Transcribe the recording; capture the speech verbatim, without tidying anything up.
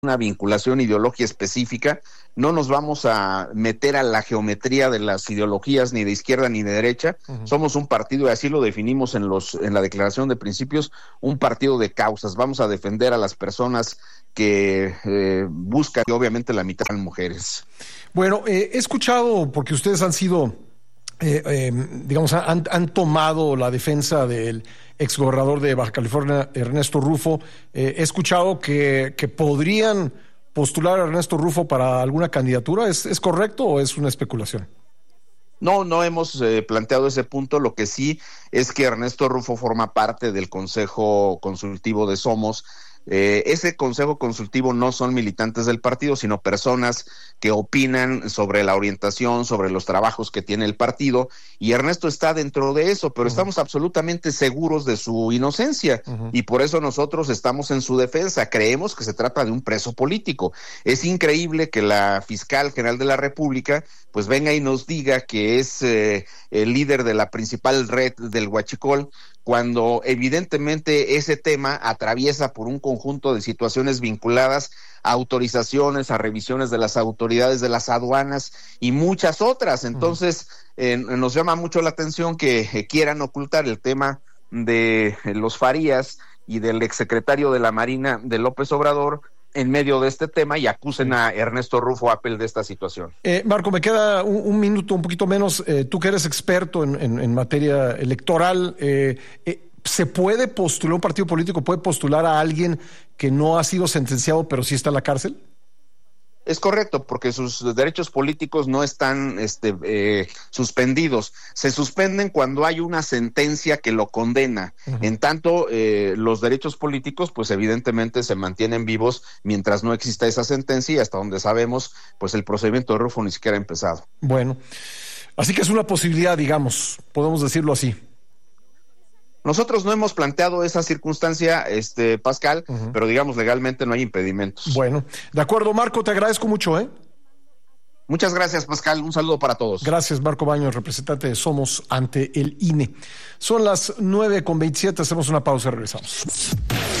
una vinculación ideológica específica, no nos vamos a meter a la geometría de las ideologías ni de izquierda ni de derecha. Uh-huh. Somos un partido, y así lo definimos en los en la declaración de principios, un partido de causas. Vamos a defender a las personas que eh, buscan, y obviamente la mitad son mujeres. Bueno, eh, he escuchado, porque ustedes han sido, eh, eh, digamos, han, han tomado la defensa del exgobernador de Baja California, Ernesto Rufo. Eh, he escuchado que, que podrían postular a Ernesto Rufo para alguna candidatura. ¿Es, es correcto o es una especulación? No, no hemos eh, planteado ese punto. Lo que sí es que Ernesto Rufo forma parte del Consejo Consultivo de Somos. Eh, ese consejo consultivo no son militantes del partido, sino personas que opinan sobre la orientación, sobre los trabajos que tiene el partido, y Ernesto está dentro de eso, pero uh-huh. estamos absolutamente seguros de su inocencia, uh-huh. y por eso nosotros estamos en su defensa. Creemos que se trata de un preso político. Es increíble que la fiscal general de la República pues venga y nos diga que es eh, el líder de la principal red del Huachicol, cuando evidentemente ese tema atraviesa por un conjunto de situaciones vinculadas a autorizaciones, a revisiones de las autoridades de las aduanas y muchas otras. Entonces, eh, nos llama mucho la atención que eh, quieran ocultar el tema de los Farías y del exsecretario de la Marina de López Obrador en medio de este tema y acusen a Ernesto Rufo Appel de esta situación. Eh, Marco, me queda un, un minuto, un poquito menos. Eh, tú que eres experto en, en, en materia electoral, eh, eh, ¿se puede postular, un partido político puede postular a alguien que no ha sido sentenciado pero sí está en la cárcel? Es correcto, porque sus derechos políticos no están este, eh, suspendidos. Se suspenden cuando hay una sentencia que lo condena. Uh-huh. En tanto, eh, los derechos políticos, pues evidentemente se mantienen vivos mientras no exista esa sentencia, y hasta donde sabemos, pues el procedimiento de Rufo ni siquiera ha empezado. Bueno, así que es una posibilidad, digamos, podemos decirlo así. Nosotros no hemos planteado esa circunstancia, este Pascal, uh-huh. pero digamos legalmente no hay impedimentos. Bueno, de acuerdo, Marco, te agradezco mucho, ¿eh? Muchas gracias, Pascal. Un saludo para todos. Gracias, Marco Baños, representante de Somos ante el I N E. Son las nueve con veintisiete, hacemos una pausa y regresamos.